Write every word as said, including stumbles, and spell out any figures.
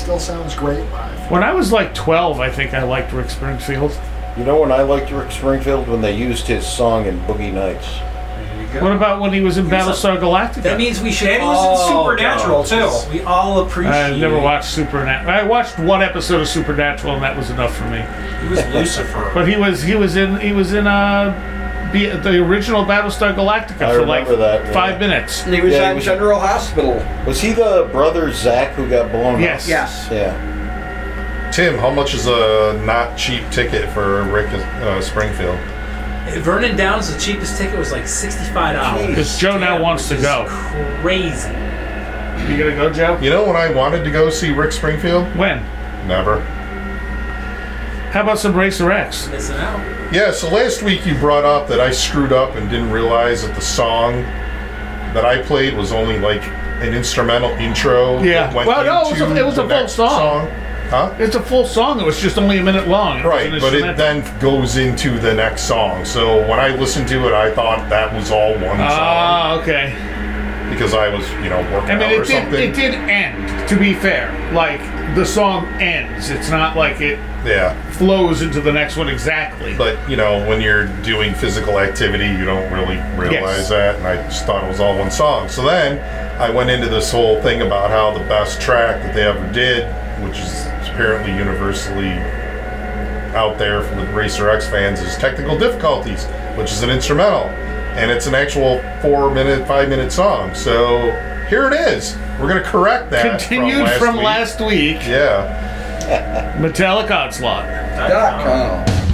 still sounds great live. When I was like twelve, I think I liked Rick Springfield. You know when I liked Rick Springfield? When they used his song in Boogie Nights. What about when he was in Battlestar Galactica? That means we should And he was all in Supernatural, go, too. We all appreciate. I never watched Supernatural. I watched one episode of Supernatural, and that was enough for me. He was Lucifer. But he was he was in he was in uh be, the original Battlestar Galactica I for like remember that, yeah. five minutes. And he was Yeah, he on was- General Hospital. Was he the brother Zach who got blown Yes. up? Yes. Yeah. Tim, how much is a not cheap ticket for Rick uh, Springfield? Vernon Downs, the cheapest ticket was like sixty-five dollars. Because Joe now wants to which is go. Crazy. You gonna go, Joe? You know when I wanted to go see Rick Springfield? When? Never. How about some Racer X? Missing out. Yeah, so last week you brought up that I screwed up and didn't realize that the song that I played was only like an instrumental intro. Yeah. that went Well, no, it was a- into it was a the full next song. Huh? It's a full song. It was just only a minute long. It was Right, an but it instrumental. then goes into the next song. So when I listened to it, I thought that was all one Ah, song okay. because I was, you know, working I mean, out or it did. something. It did end. To be fair, like the song ends. It's not like it Yeah. flows into the next one exactly. But, you know, when you're doing physical activity, you don't really realize Yes. that, and I just thought it was all one song. So then I went into this whole thing about how the best track that they ever did, which is apparently universally out there for the Racer X fans, is Technical Difficulties, which is an instrumental. And it's an actual four minute, five minute song. So here it is. We're going to correct that. Continued from last from week. last week. Yeah. Metallic Onslaught. Dot com.